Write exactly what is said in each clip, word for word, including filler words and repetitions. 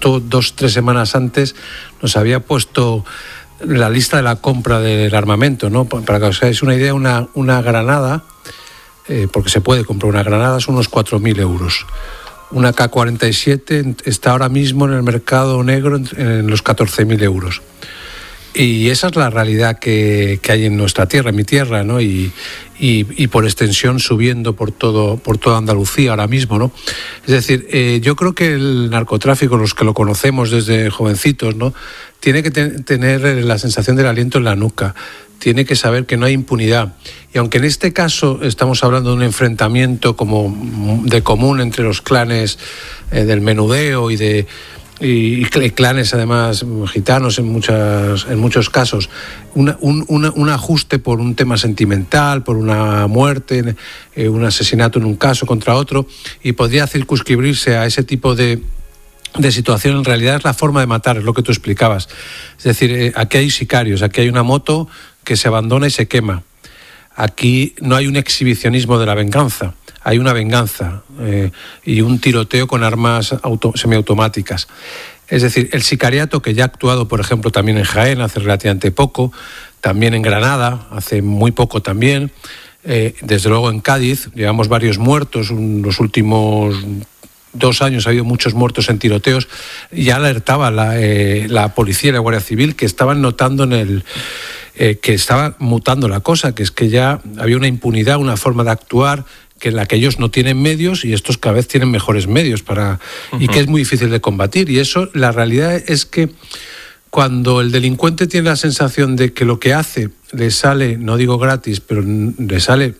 justo dos, tres semanas antes nos había puesto la lista de la compra del armamento, ¿no? Para que os hagáis una idea, una, una granada, eh, porque se puede comprar una granada, son unos cuatro mil euros. Una K cuarenta y siete está ahora mismo en el mercado negro en, en los catorce mil euros. Y esa es la realidad que, que hay en nuestra tierra, en mi tierra, ¿no? Y, y, y por extensión subiendo por todo por toda Andalucía ahora mismo, ¿no? Es decir, eh, yo creo que el narcotráfico, los que lo conocemos desde jovencitos, ¿no? Tiene que te- tener la sensación del aliento en la nuca, tiene que saber que no hay impunidad. Y aunque en este caso estamos hablando de un enfrentamiento como de común entre los clanes eh, del menudeo y de y clanes además gitanos en muchas en muchos casos, una, un, una, un ajuste por un tema sentimental, por una muerte, eh, un asesinato en un caso contra otro, y podría circunscribirse a ese tipo de de situación. En realidad es la forma de matar, es lo que tú explicabas. Es decir, eh, aquí hay sicarios, aquí hay una moto que se abandona y se quema. Aquí no hay un exhibicionismo de la venganza, hay una venganza eh, y un tiroteo con armas auto, semiautomáticas. Es decir, el sicariato, que ya ha actuado, por ejemplo, también en Jaén hace relativamente poco, también en Granada hace muy poco también, eh, desde luego en Cádiz, llevamos varios muertos, en los últimos dos años ha habido muchos muertos en tiroteos, y ya alertaba la, eh, la policía y la Guardia Civil que estaban notando en el... Eh, que estaba mutando la cosa, que es que ya había una impunidad, una forma de actuar que en la que ellos no tienen medios y estos cada vez tienen mejores medios para uh-huh. y que es muy difícil de combatir. Y eso, la realidad es que cuando el delincuente tiene la sensación de que lo que hace le sale, no digo gratis, pero le sale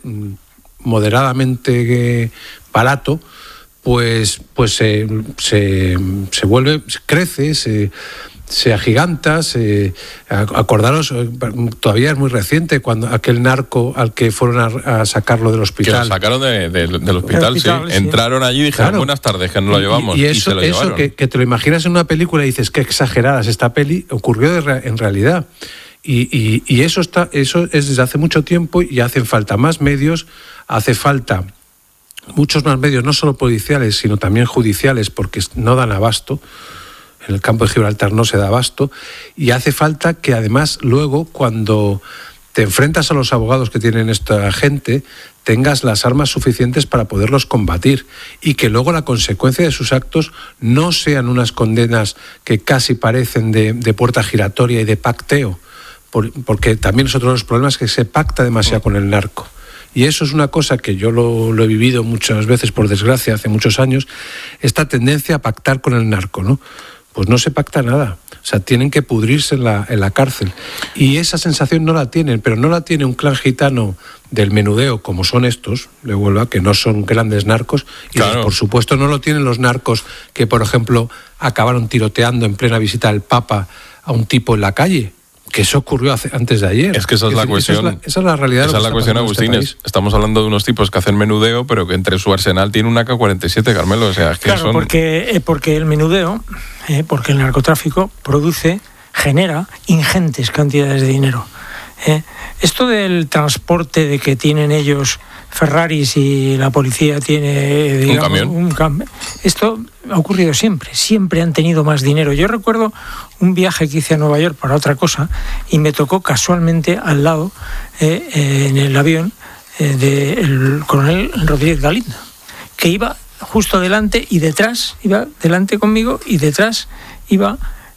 moderadamente barato, pues, pues se, se, se vuelve, crece, se... se agiganta, se, acordaros, todavía es muy reciente, cuando aquel narco al que fueron a, a sacarlo del hospital. Que lo sacaron de, de, del hospital, hospital sí. sí. Entraron allí y dijeron, claro, buenas tardes, que nos lo llevamos. Y, y eso, y se lo eso que, que te lo imaginas en una película y dices, qué exageradas, esta peli ocurrió de, en realidad. Y, y, y eso, está, eso es desde hace mucho tiempo, y hacen falta más medios, hace falta muchos más medios, no solo policiales, sino también judiciales, porque no dan abasto. En el campo de Gibraltar no se da abasto, y hace falta que además luego, cuando te enfrentas a los abogados que tienen esta gente, tengas las armas suficientes para poderlos combatir, y que luego la consecuencia de sus actos no sean unas condenas que casi parecen de, de puerta giratoria y de pacteo, por, porque también es otro de los problemas, que se pacta demasiado con el narco. Y eso es una cosa que yo lo, lo he vivido muchas veces, por desgracia, hace muchos años, esta tendencia a pactar con el narco, ¿no? Pues no se pacta nada. O sea, tienen que pudrirse en la, en la cárcel. Y esa sensación no la tienen, pero no la tiene un clan gitano del menudeo, como son estos, de Huelva, que no son grandes narcos. Y claro, por supuesto no lo tienen los narcos que, por ejemplo, acabaron tiroteando en plena visita del Papa a un tipo en la calle. Que eso ocurrió hace, antes de ayer. Es que esa es, es la decir, cuestión. Esa es la, esa es la realidad. Esa es la cuestión, Agustín. Este Estamos hablando de unos tipos que hacen menudeo, pero que entre su arsenal tiene una K cuarenta y siete, Carmelo. O sea, es que claro, son... porque, eh, porque el menudeo, eh, porque el narcotráfico produce, genera ingentes cantidades de dinero. Eh, esto del transporte, de que tienen ellos Ferraris y la policía tiene, digamos, un camión, un cam... esto ha ocurrido siempre, siempre han tenido más dinero. Yo recuerdo un viaje que hice a Nueva York para otra cosa y me tocó casualmente al lado, eh, eh, en el avión, eh, del coronel Rodríguez Galindo, que iba justo delante y detrás, iba delante conmigo y detrás iba...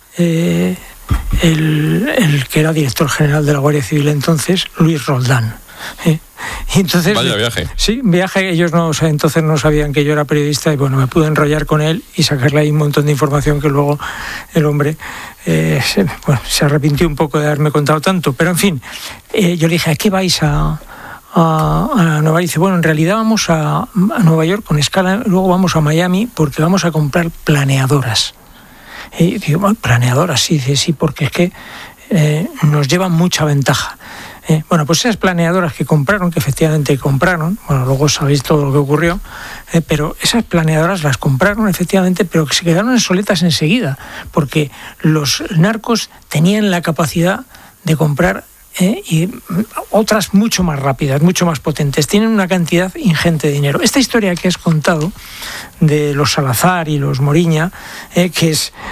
Eh, El, el que era director general de la Guardia Civil entonces, Luis Roldán. ¿eh? Y entonces, vaya viaje. Sí, viaje, ellos no, o sea, entonces no sabían que yo era periodista, y bueno, me pude enrollar con él y sacarle ahí un montón de información que luego el hombre eh, se, bueno, se arrepintió un poco de haberme contado tanto. Pero en fin, eh, yo le dije, ¿a qué vais a, a, a Nueva York? Y dice, bueno, en realidad vamos a, a Nueva York con escala, luego vamos a Miami porque vamos a comprar planeadoras. Y digo, bueno, planeadoras, sí, sí, sí, porque es que eh, nos llevan mucha ventaja. Eh, bueno, pues esas planeadoras que compraron, que efectivamente compraron, bueno, luego sabéis todo lo que ocurrió, eh, pero esas planeadoras las compraron efectivamente, pero que se quedaron obsoletas enseguida, porque los narcos tenían la capacidad de comprar eh, y otras mucho más rápidas, mucho más potentes, tienen una cantidad ingente de dinero. Esta historia que has contado de los Salazar y los Moriña, eh, que es